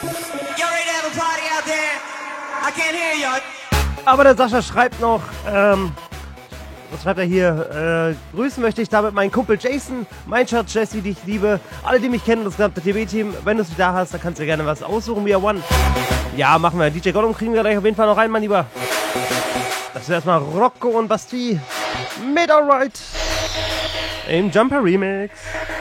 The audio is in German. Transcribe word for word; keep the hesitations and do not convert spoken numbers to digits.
Aber der Sascha schreibt noch, ähm, was schreibt er hier? Äh, grüßen möchte ich damit meinen Kumpel Jason, mein Schatz Jesse, die ich liebe, alle, die mich kennen, das gesamte T V-Team. Wenn du es da hast, dann kannst du gerne was aussuchen, via One. Ja, machen wir. D J Gollum kriegen wir gleich auf jeden Fall noch rein, mein Lieber. Das ist erstmal Rocco und Basti mit Alright im Jumper Remix.